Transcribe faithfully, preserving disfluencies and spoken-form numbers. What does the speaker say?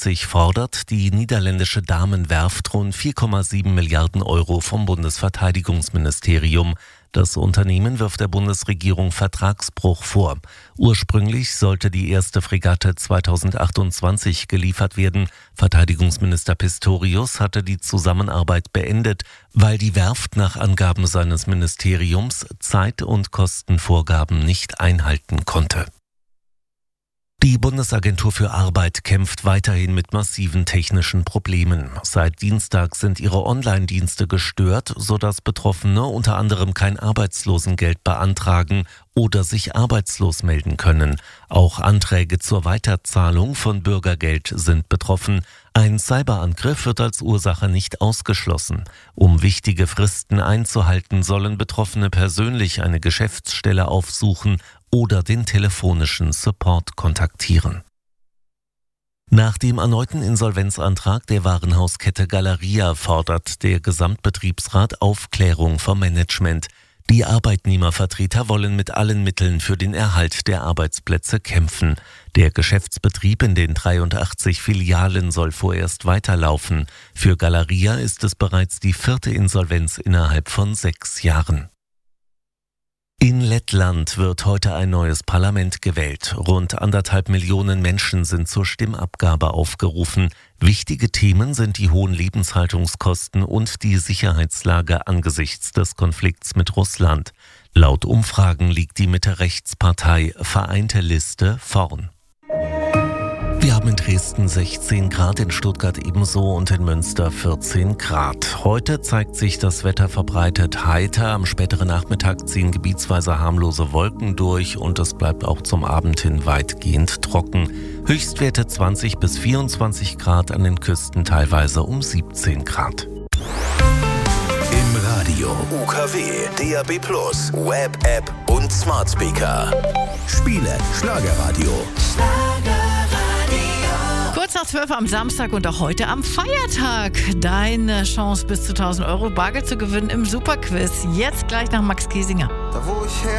achtundzwanzig fordert die niederländische Damenwerft rund vier Komma sieben Milliarden Euro vom Bundesverteidigungsministerium. Das Unternehmen wirft der Bundesregierung Vertragsbruch vor. Ursprünglich sollte die erste Fregatte zweitausendachtundzwanzig geliefert werden. Verteidigungsminister Pistorius hatte die Zusammenarbeit beendet, weil die Werft nach Angaben seines Ministeriums Zeit- und Kostenvorgaben nicht einhalten konnte. Die Bundesagentur für Arbeit kämpft weiterhin mit massiven technischen Problemen. Seit Dienstag sind ihre Online-Dienste gestört, sodass Betroffene unter anderem kein Arbeitslosengeld beantragen oder sich arbeitslos melden können. Auch Anträge zur Weiterzahlung von Bürgergeld sind betroffen. Ein Cyberangriff wird als Ursache nicht ausgeschlossen. Um wichtige Fristen einzuhalten, sollen Betroffene persönlich eine Geschäftsstelle aufsuchen oder den telefonischen Support kontaktieren. Nach dem erneuten Insolvenzantrag der Warenhauskette Galeria fordert der Gesamtbetriebsrat Aufklärung vom Management. Die Arbeitnehmervertreter wollen mit allen Mitteln für den Erhalt der Arbeitsplätze kämpfen. Der Geschäftsbetrieb in den dreiundachtzig Filialen soll vorerst weiterlaufen. Für Galeria ist es bereits die vierte Insolvenz innerhalb von sechs Jahren. In Lettland wird heute ein neues Parlament gewählt. Rund anderthalb Millionen Menschen sind zur Stimmabgabe aufgerufen. Wichtige Themen sind die hohen Lebenshaltungskosten und die Sicherheitslage angesichts des Konflikts mit Russland. Laut Umfragen liegt die Mitte-Rechts-Partei Vereinte Liste vorn. Wir haben in Dresden sechzehn Grad, in Stuttgart ebenso und in Münster vierzehn Grad. Heute zeigt sich das Wetter verbreitet heiter. Am späteren Nachmittag ziehen gebietsweise harmlose Wolken durch und es bleibt auch zum Abend hin weitgehend trocken. Höchstwerte zwanzig bis vierundzwanzig Grad, an den Küsten teilweise um siebzehn Grad. Im Radio U K W, D A B plus, Web-App und Smart Speaker. Spiele Schlagerradio. Kurz nach zwölf am Samstag und auch heute am Feiertag. Deine Chance bis zu tausend Euro Bargeld zu gewinnen im Superquiz. Jetzt gleich nach Max Giesinger. Da wo ich her